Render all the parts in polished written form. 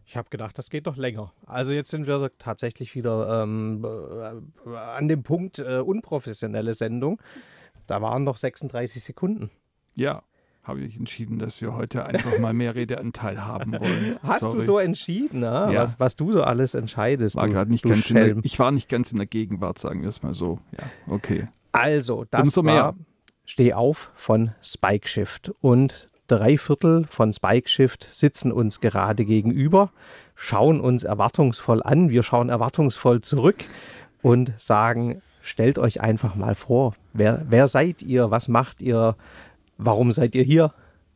Ich habe gedacht, das geht doch länger. Also jetzt sind wir tatsächlich wieder an dem Punkt unprofessionelle Sendung. Da waren noch 36 Sekunden. Ja, habe ich entschieden, dass wir heute einfach mal mehr Redeanteil haben wollen. Hast du so entschieden, Ja. was du so alles entscheidest? War gerade nicht du ganz Schelm. ich war nicht ganz in der Gegenwart, sagen wir es mal so. Ja, okay. Also, das Umso war mehr. Steh auf von Spike Shift. Und 3/4 von Spike Shift sitzen uns gerade gegenüber, schauen uns erwartungsvoll an. Wir schauen erwartungsvoll zurück und sagen, stellt euch einfach mal vor, wer seid ihr, was macht ihr, warum seid ihr hier?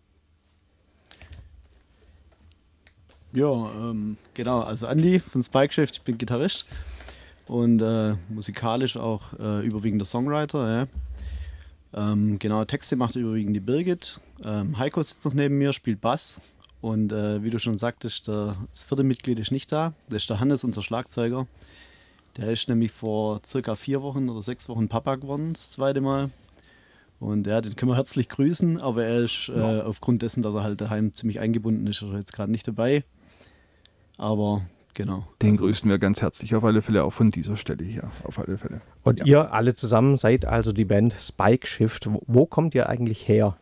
Ja, genau, also Andi von Spike Shift, ich bin Gitarrist und musikalisch auch überwiegend der Songwriter. Ja. Genau, Texte macht überwiegend die Birgit. Heiko sitzt noch neben mir, spielt Bass und wie du schon sagtest, das 4. Mitglied ist nicht da, das ist der Hannes, unser Schlagzeuger. Der ist nämlich vor circa 4 Wochen oder 6 Wochen Papa geworden, das 2. Mal. Und ja, den können wir herzlich grüßen, aber er ist aufgrund dessen, dass er halt daheim ziemlich eingebunden ist, jetzt gerade nicht dabei. Aber genau. Den grüßen wir ganz herzlich, auf alle Fälle auch von dieser Stelle hier, auf alle Fälle. Und ihr alle zusammen seid also die Band Spike Shift. Wo kommt ihr eigentlich her?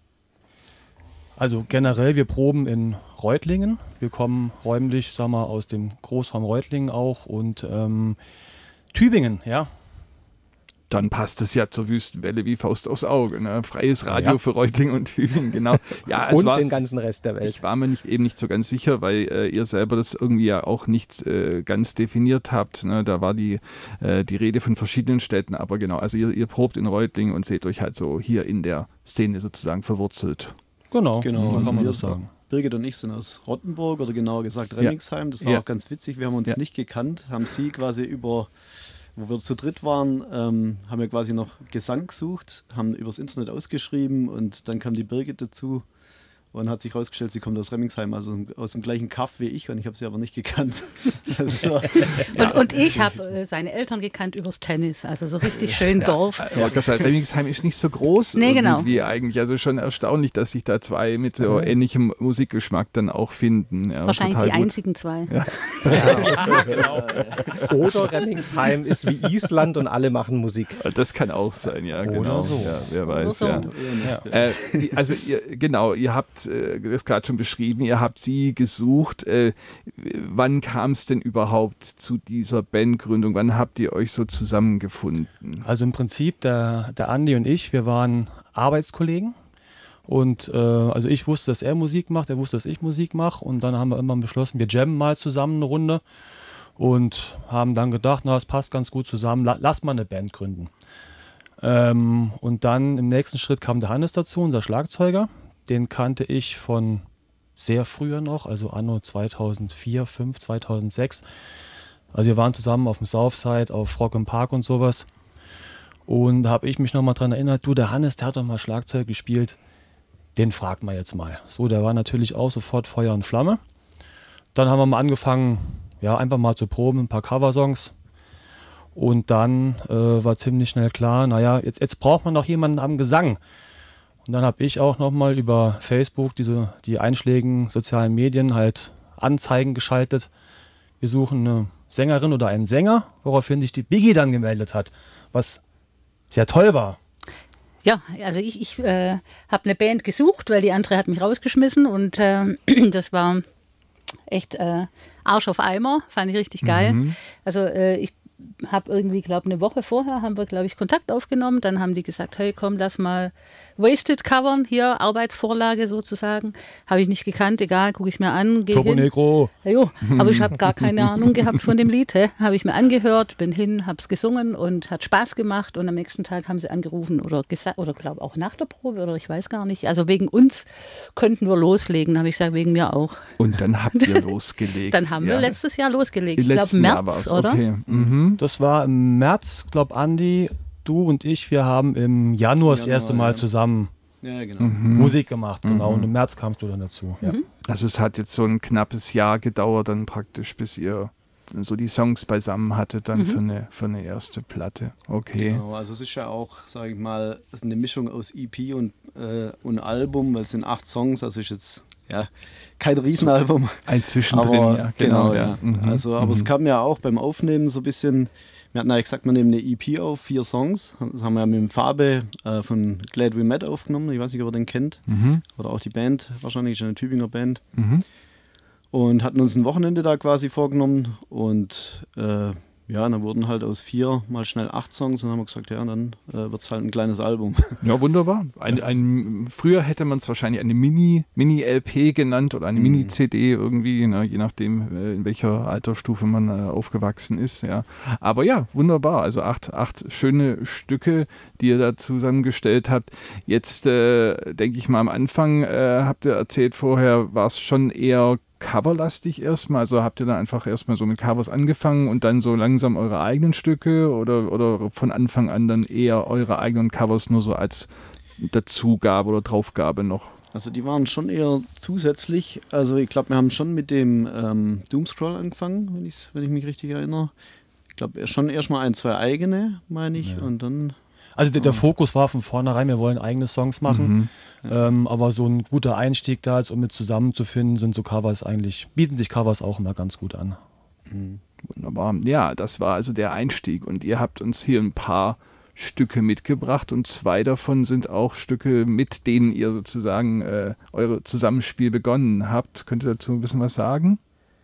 Also generell, wir proben in Reutlingen. Wir kommen räumlich, sag mal, aus dem Großraum Reutlingen auch und Tübingen, ja. Dann passt es ja zur Wüstenwelle wie Faust aufs Auge. Ne? Freies Radio für Reutlingen und Tübingen, genau. Ja, und den ganzen Rest der Welt. Ich war mir eben nicht so ganz sicher, weil ihr selber das irgendwie ja auch nicht ganz definiert habt. Ne? Da war die Rede von verschiedenen Städten, aber genau, also ihr probt in Reutlingen und seht euch halt so hier in der Szene sozusagen verwurzelt. Genau, so kann also man das sagen. Birgit und ich sind aus Rottenburg oder genauer gesagt Remmingsheim. Das war auch ganz witzig. Wir haben uns nicht gekannt, haben sie quasi wo wir zu dritt waren, haben wir quasi noch Gesang gesucht, haben übers Internet ausgeschrieben und dann kam die Birgit dazu und hat sich herausgestellt, sie kommt aus Remmingsheim, also aus dem gleichen Kaff wie ich, und ich habe sie aber nicht gekannt. Also, und ich habe seine Eltern gekannt übers Tennis, also so richtig schön Dorf. Ja, Remmingsheim ist nicht so groß. Nee, genau. Wie eigentlich, also schon erstaunlich, dass sich da zwei mit so ähnlichem Musikgeschmack dann auch finden. Ja, wahrscheinlich die einzigen zwei. Ja. Genau. Oder Remmingsheim ist wie Island und alle machen Musik. Das kann auch sein, ja, genau. Oder so. Ja, wer weiß, so. ja. Also ihr habt das gerade schon beschrieben, ihr habt sie gesucht. Wann kam es denn überhaupt zu dieser Bandgründung? Wann habt ihr euch so zusammengefunden? Also im Prinzip, der Andi und ich, wir waren Arbeitskollegen. Und also ich wusste, dass er Musik macht, er wusste, dass ich Musik mache. Und dann haben wir immer beschlossen, wir jammen mal zusammen eine Runde. Und haben dann gedacht, na, das passt ganz gut zusammen, lass mal eine Band gründen. Und dann im nächsten Schritt kam der Hannes dazu, unser Schlagzeuger. Den kannte ich von sehr früher noch, also anno 2004, 2005, 2006. Also wir waren zusammen auf dem Southside, auf Rock im Park und sowas. Und da habe ich mich nochmal dran erinnert, du, der Hannes, der hat doch mal Schlagzeug gespielt, den fragt man jetzt mal. So, der war natürlich auch sofort Feuer und Flamme. Dann haben wir mal angefangen, ja, einfach mal zu proben, ein paar Coversongs. Und dann war ziemlich schnell klar, naja, jetzt braucht man noch jemanden am Gesang. Und dann habe ich auch nochmal über Facebook die einschlägigen sozialen Medien halt Anzeigen geschaltet. Wir suchen eine Sängerin oder einen Sänger, woraufhin sich die Biggie dann gemeldet hat, was sehr toll war. Ja, also ich habe eine Band gesucht, weil die andere hat mich rausgeschmissen und das war echt Arsch auf Eimer, fand ich richtig geil. Also ich habe irgendwie, glaube eine Woche vorher haben wir, glaube ich, Kontakt aufgenommen. Dann haben die gesagt, hey, komm, lass mal Wasted covern, hier Arbeitsvorlage sozusagen. Habe ich nicht gekannt, egal, gucke ich mir an. Turbo Negro. Ja, jo, aber ich habe gar keine Ahnung gehabt von dem Lied. Habe ich mir angehört, bin hin, habe es gesungen und hat Spaß gemacht. Und am nächsten Tag haben sie angerufen oder gesagt, oder glaube auch nach der Probe oder ich weiß gar nicht. Also wegen uns könnten wir loslegen. Habe ich gesagt, wegen mir auch. Und dann habt ihr losgelegt. Dann haben wir letztes Jahr losgelegt. Ich glaube März, oder? Okay. Das war im März, glaube Andi, du und ich, wir haben im Januar das erste Mal zusammen Musik gemacht. Genau. Und im März kamst du dann dazu. Ja. Also es hat jetzt so ein knappes Jahr gedauert dann praktisch, bis ihr so die Songs beisammen hattet dann für eine erste Platte. Okay. Genau, also es ist ja auch, sage ich mal, eine Mischung aus EP und Album, weil es sind 8 Songs, also ist jetzt ja, kein Riesenalbum. Ein Zwischendrin, Aber, ja. Genau, ja. ja. Also, aber es kam ja auch beim Aufnehmen so ein bisschen, wir hatten ja gesagt, wir nehmen eine EP auf, 4 Songs. Das haben wir ja mit dem Fabe von Glad We Met aufgenommen. Ich weiß nicht, ob ihr den kennt. Oder auch die Band, wahrscheinlich ist eine Tübinger Band. Und hatten uns ein Wochenende da quasi vorgenommen. Und dann wurden halt aus 4 mal schnell 8 Songs. Und dann haben wir gesagt, ja, dann wird es halt ein kleines Album. Ja, wunderbar. Früher hätte man es wahrscheinlich eine Mini-LP genannt oder eine Mini-CD irgendwie, ne, je nachdem, in welcher Altersstufe man aufgewachsen ist. Ja. Aber ja, wunderbar. Also 8 schöne Stücke, die ihr da zusammengestellt habt. Jetzt denke ich mal, am Anfang habt ihr erzählt vorher, war es schon eher coverlastig erstmal, also habt ihr da einfach erstmal so mit Covers angefangen und dann so langsam eure eigenen Stücke oder von Anfang an dann eher eure eigenen Covers nur so als Dazugabe oder Draufgabe noch? Also die waren schon eher zusätzlich, also ich glaube, wir haben schon mit dem Doomscroll angefangen, wenn ich mich richtig erinnere. Ich glaube schon erstmal 1, 2 eigene, meine ich, und dann... Also der Fokus war von vornherein, wir wollen eigene Songs machen, aber so ein guter Einstieg da ist, um mit zusammenzufinden, sind so Covers bieten sich Covers auch immer ganz gut an. Wunderbar. Ja, das war also der Einstieg und ihr habt uns hier ein paar Stücke mitgebracht und 2 davon sind auch Stücke, mit denen ihr sozusagen eure Zusammenspiel begonnen habt. Könnt ihr dazu ein bisschen was sagen?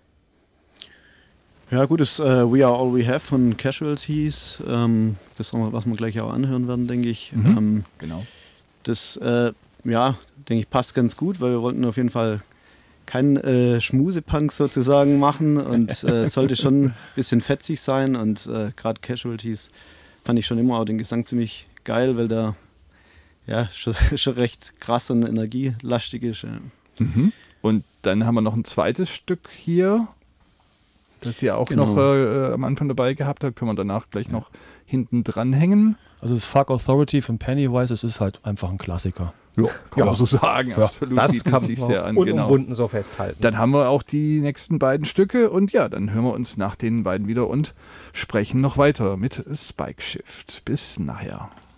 Ja gut, das We Are All We Have von Casualties, das, was wir gleich auch anhören werden, denke ich. Genau. Das, denke ich, passt ganz gut, weil wir wollten auf jeden Fall keinen Schmusepunk sozusagen machen und es sollte schon ein bisschen fetzig sein und gerade Casualties fand ich schon immer auch den Gesang ziemlich geil, weil der schon recht krass und energielastig ist. Ja. Und dann haben wir noch ein zweites Stück hier, das ihr auch noch am Anfang dabei gehabt habt, können wir danach gleich noch hinten dranhängen. Also das Fuck Authority von Pennywise, das ist halt einfach ein Klassiker. Ja, kann man so sagen. Absolut. Das kann sich man sehr an. unumwunden so festhalten. Dann haben wir auch die nächsten beiden Stücke und ja, dann hören wir uns nach den beiden wieder und sprechen noch weiter mit Spike Shift. Bis nachher.